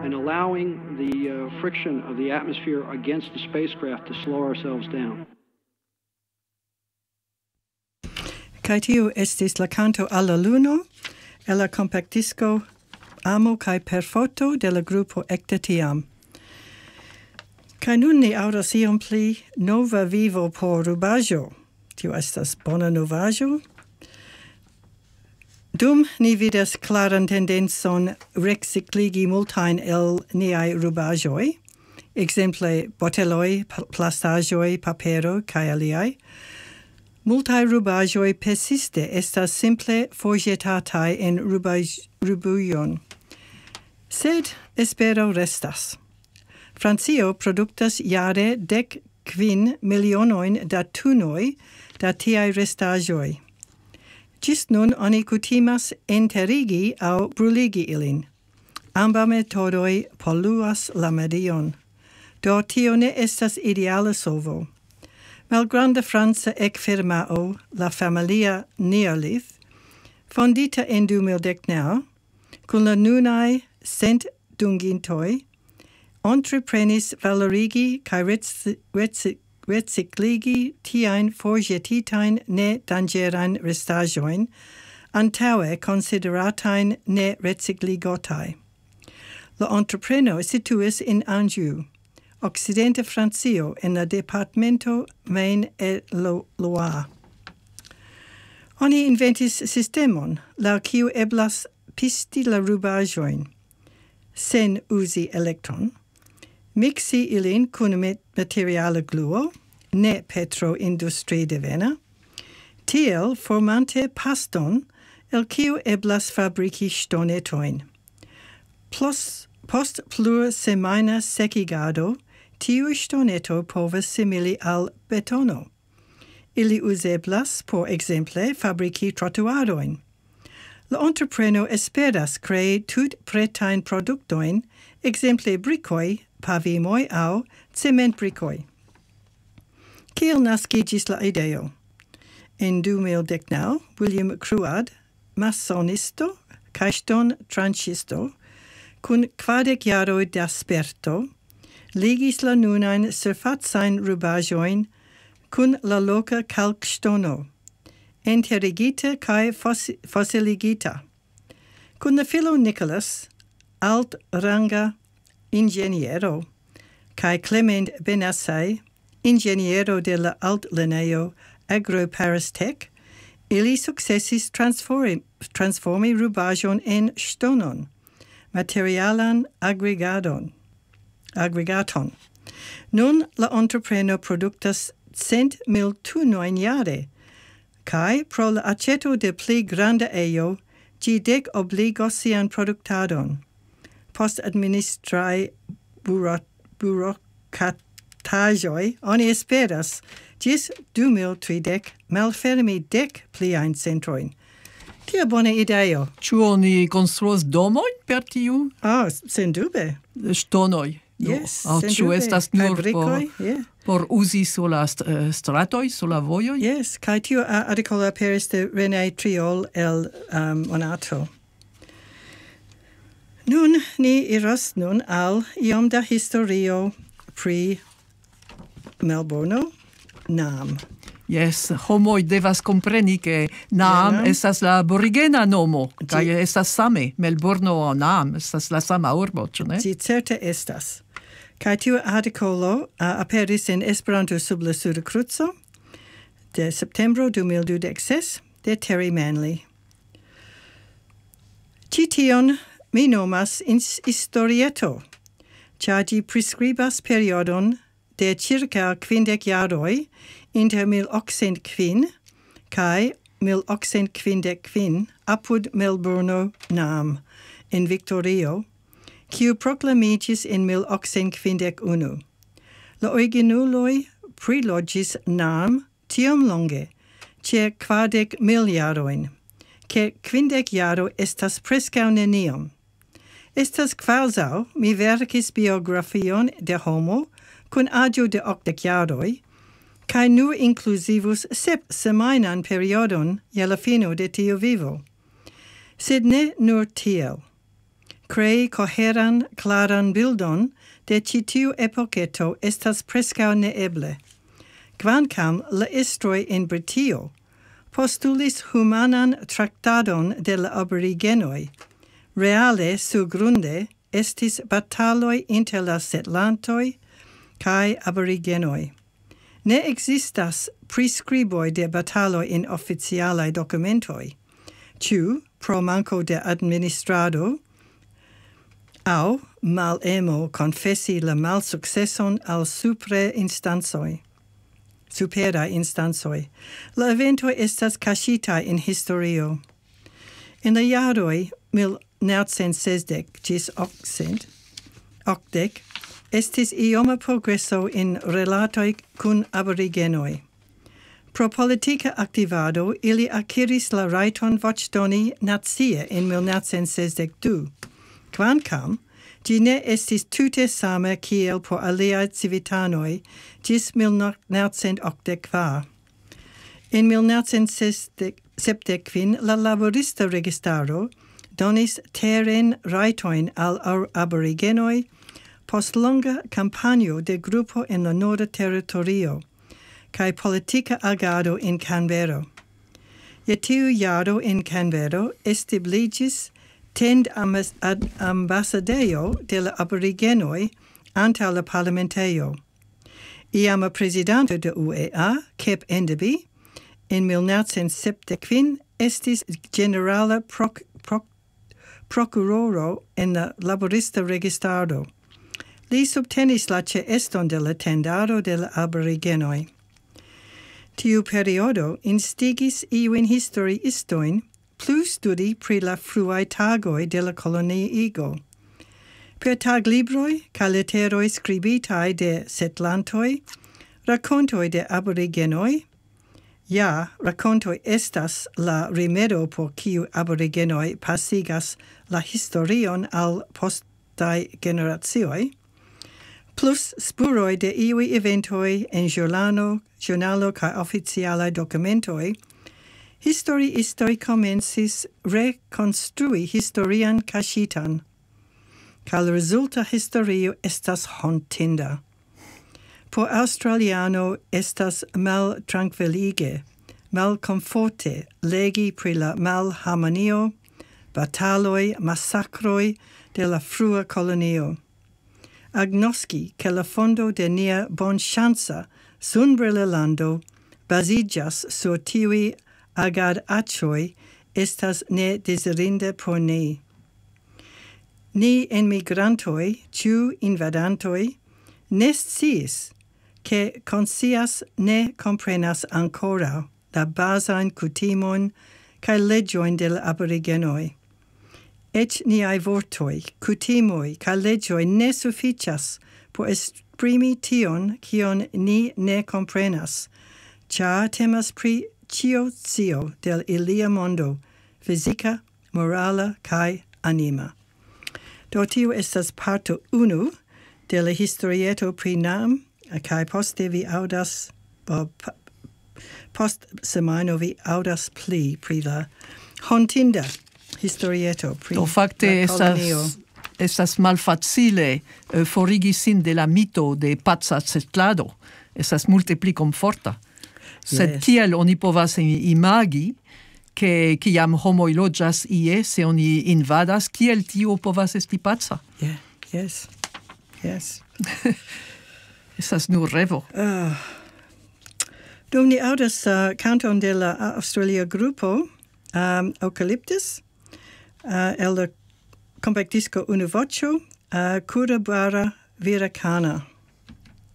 and allowing the friction of the atmosphere against the spacecraft to slow ourselves down. Kai tiu estis la canto alla luno, e la compactisco Amo kai per foto de la gruppo ecte tiam. Kai nun ni audas iom pli nova vivo por rubaggio. Tio estas bona novaggio. Dum ni vidas claran tendencon recicligi multain el niai rubaggioi, exemple boteloi, plastagioi, papero, kai aliai, multai rubaggioi persiste estas simple forgetatai en rubujon. Sed espero restas. Francio productas jare 15 milionoin da tunoi da tiai restagioi. Gis nun oni kutimas enterigi au bruligi ilin. Amba metodoi polluas la medion. Do tio ne estas ideala solvo. Malgranda Franca ekfirmao, la familia Neolith, fondita en 2019, kun la nunai cent dungintoi, entreprenis valorigi kai recicligi tiain forgetitain ne dangerain restajoin, antaue consideratain ne recicligotai. La entrepreno situis in Anjou, occidente Francio, en la departamento Maine-et-Loire. Oni inventis sistemon, la kiu eblas pisti la rubajoin, sen usi electron, mixi ilin kun materiala gluo, ne petro industrie devena, tiel formante paston, el kiu eblas fabriki stonetoin. Post plur semana secigado, tiu stoneto povas simili al betono. Ili uzeblas, por exemple, fabriki trotuaroin. La entrepreno esperas crei tut pretain produktoin, exemple bricoi, pavimoi au cement bricoi. Kiel naskigis la ideo? En 2019, William Cruad, masonisto, kai ston tranchisto, kun 40 jaroj da sperto, ligis la nunain surfacain rubajoin kun la loca calcstono, enterigita kai fossiligita. Kun la filo Nicholas, alt ranga ingeniero, kai Clement Benassai, ingeniero de la altlineo Agro-Paristech, ili successis transformi rubajon en stonon, materialan aggregaton. Nun la entrepreno productas 100,000 tunoin jare, kai pro la aceto de pli granda eio, gi dec obligos sian productadon. Post administrai burocratajoi, oni esperas, gis 2030 malfermi 10 pliain centroin. Tia bona ideo. Ĉu oni konstruos domojn per tiu? Sendube. Ŝtonoj. Yes, Ĉu estas nur bricoi, por uzi sur la stratoj, sur la vojoj? Yes, kai tiu artikolo aperis de René Triol el Monato. Nun ni iras nun al iom da historio pri Melbourno, Nam. Yes, homoj devas kompreni ke Nam estas la aborigena nomo, kaj estas same. Melbourno Nam estas la sama urbo, ĉu ne? Ĝi certe estas. Kaj tiu artikolo aperis en Esperanto sub la Suda Kruco de septembro 2026 de Terry Manley. Ĉi tion mi nomas historieto, ĉar ĝi priskribas periodon de circa 50 jaroj inter 1805 kaj 1855 apud Melbourno Nam en Victorio, kiu proklamigis en 1851. La originuloj prilogis Nam tiom longe, ĉe 40,000 jarojn, ke 50 jaro estas preskaŭ neniom. Estas kvazaŭ mi verkis biografion de homo kun aĝo de 80 jaroj, kaj nur inkluzivus 7 semajnan periodon je la fino de tiu vivo. Sed ne nur tiel. crei coheran claran bildon de ĉi tiu epoketo estas preskaŭ neeble. Kvankam la estroj en Britio postulis humanan traktadon de la aborigenoj, reale surgrunde estis bataloj inter la setlantoj kaj aborigenoj. Ne existas priskriboj de bataloj en oficialaj dokumentoj, ĉu pro manko de administrado aŭ malemo konfesi la malsukceson al superaj instancoj. La eventoj estas kaŝitaj en historio. En la jaroj 1960 ĝis 80 estis ioma progreso en rilatoj kun aborigenoj. Pro politika aktivado ili akiris la rajton voĉdoni nacie en 1962. Kvankam ĝi ne estis tute same kiel por aliaj civitanoj ĝis 1982. En 1975 la laborista registaro donis teren rajtojn al aborigenoj post longa kampanjo de grupo en la norda teritorio kaj politika agado en Canberra. Je tiu jaro en Canberra establiĝis ambasadejo de la aborigenoj antaŭ la parlamentejo. Iama prezidanto de UEA, Kep Enderby, en 1975 estis generala prokuroro en la laborista registaro. Li subtenis la ĉeeston de la tendaro de la aborigenoj. Tiu periodo instigis iujn historiistojn plu studi pri la fruaj tagoj de la koloniigo. Per taglibroj kaj leteroj skribitaj de setlantoj, rakontoj de aborigenoj, ja, rakontoj estas la rimedo por kiu aborigenoj pasigas la historion al postaj generacioj, plus spuroj de iuj eventoj en ĵurnalo kaj oficialaj dokumentoj, historiistoj komencis rekonstrui historian kaŝitan, kaj la rezulta historio estas hontinda. Por aŭstraliano estas maltrankvilige, malkomforte legi pri la malharmonio, bataloj, masakroj de la frua kolonio. Agnoski ke la fondo de nia bonŝanca sunbrilelando baziĝas sur tiuj agadaĉoj estas ne dezirinde por ni. Ni enmigrantoj, ĉu invadantoj, ne sciis ke konscias ne komprenas ankoraŭ la bazajn kutimojn kaj leĝojn de la aborigenoj. Eĉ niaj vortoj, kutimoj kaj leĝoj ne sufiĉas por esprimi tion, kion ni ne komprenas, ĉar temas pri ĉio de ilia mondo, fizika, morala kaj anima. Do tio estas parto 1 de la historieto pri Naam, kaj poste vi aŭdas, post semajno vi aŭdas pli pri la hontinda historieto pri la kolonio. Estas malfacile forigi sin de la mito de paca setlado. Estas multe pli komforta. Sed kiel oni povas imagi ke kiam homoj loĝas ie, se oni invadas, kiel tio povas esti paca? Yes. Estas nur revo. Dum ni aŭdas kanton de la aŭstralia grupo Eucalyptus, el la compact disco Univoĉo, Kooraburra Virakana.